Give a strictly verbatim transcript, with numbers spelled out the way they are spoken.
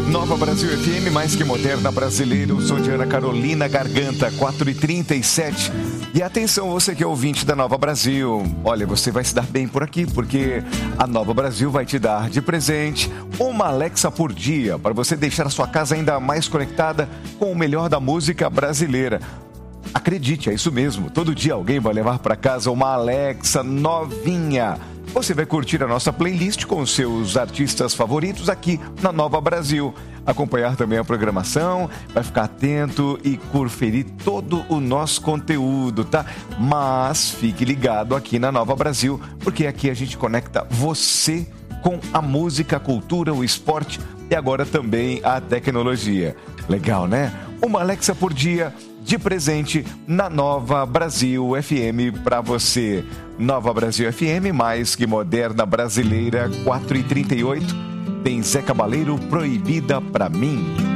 Nova Brasil F M, mais que moderna brasileira. Eu sou de Ana Carolina Garganta, quatro e trinta e sete. E atenção, você que é ouvinte da Nova Brasil. Olha, você vai se dar bem por aqui, porque a Nova Brasil vai te dar de presente uma Alexa por dia, para você deixar a sua casa ainda mais conectada com o melhor da música brasileira. Acredite, é isso mesmo. Todo dia alguém vai levar para casa uma Alexa novinha. Você vai curtir a nossa playlist com os seus artistas favoritos aqui na Nova Brasil. Acompanhar também a programação, vai ficar atento e conferir todo o nosso conteúdo, tá? Mas fique ligado aqui na Nova Brasil, porque aqui a gente conecta você com a música, a cultura, o esporte e agora também a tecnologia. Legal, né? Uma Alexa por dia de presente na Nova Brasil F M para você. Nova Brasil F M, mais que moderna brasileira, quatro e trinta e oito. Tem Zé Cabaleiro, Proibida Pra Mim.